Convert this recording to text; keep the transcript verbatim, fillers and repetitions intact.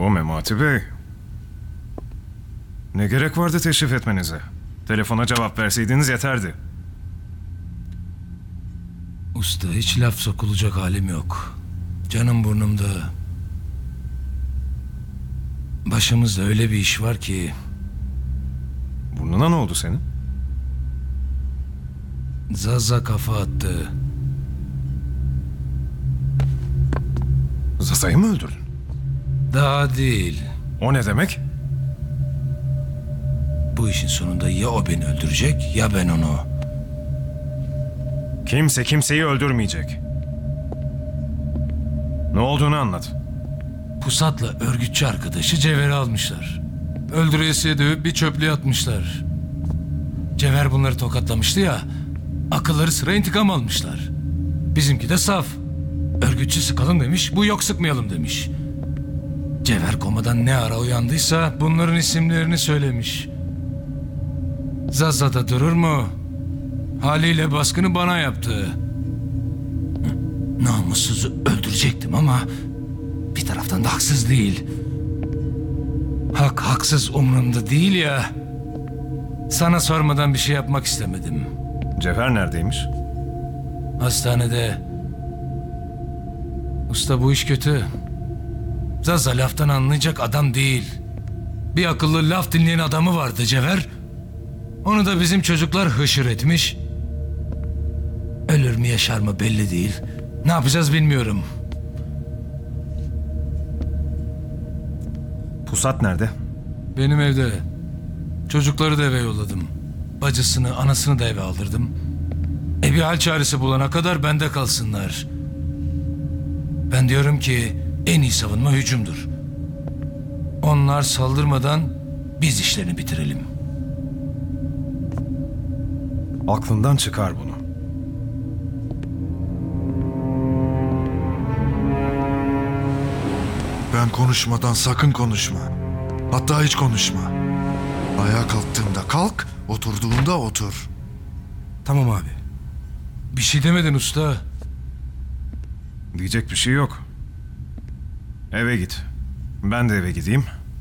Oo Memati Bey. Ne gerek vardı teşrif etmenize? Telefona cevap verseydiniz yeterdi. Usta, hiç laf sokulacak halim yok. Canım burnumda. Başımızda öyle bir iş var ki... Burnuna ne oldu senin? Zaza kafa attı. Zaza'yı mı öldürdün? Daha değil. O ne demek? Bu işin sonunda ya o beni öldürecek ya ben onu. Kimse kimseyi öldürmeyecek. Ne olduğunu anlat. Pusat'la örgütçü arkadaşı Cevher'i almışlar. Öldüresiye dövüp bir çöplüğe atmışlar. Cevher bunları tokatlamıştı ya, akılları sıra intikam almışlar. Bizimki de saf. Örgütçü sıkalım demiş, bu yok sıkmayalım demiş. Cevher komadan ne ara uyandıysa bunların isimlerini söylemiş. Zaza da durur mu? Haliyle baskını bana yaptı. Namussuzu öldürecektim ama bir taraftan da haksız değil. Hak haksız umurumda değil ya. Sana sormadan bir şey yapmak istemedim. Cevher neredeymiş? Hastanede. Usta, bu iş kötü. Zaza laftan anlayacak adam değil. Bir akıllı laf dinleyen adamı vardı Cevher. Onu da bizim çocuklar hışır etmiş. Ölür mü yaşar mı belli değil. Ne yapacağız bilmiyorum. Pusat nerede? Benim evde. Çocukları da eve yolladım. Bacısını, anasını da eve aldırdım. E bir hal çaresi bulana kadar bende kalsınlar. Ben diyorum ki en iyi savunma hücumdur. Onlar saldırmadan biz işlerini bitirelim. Aklından çıkar bunu. Ben konuşmadan sakın konuşma. Hatta hiç konuşma. Ayağa kalktığında kalk, oturduğunda otur. Tamam abi. Bir şey demedin usta. Diyecek bir şey yok. Eve git. Ben de eve gideyim.